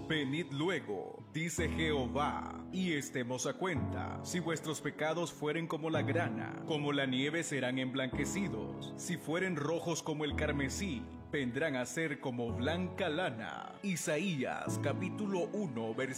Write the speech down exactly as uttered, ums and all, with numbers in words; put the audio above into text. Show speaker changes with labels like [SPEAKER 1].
[SPEAKER 1] Venid luego, dice Jehová, y estemos a cuenta. Si vuestros pecados fueren como la grana, como la nieve serán emblanquecidos. Si fueren rojos como el carmesí, vendrán a ser como blanca lana. Isaías capítulo uno, versículo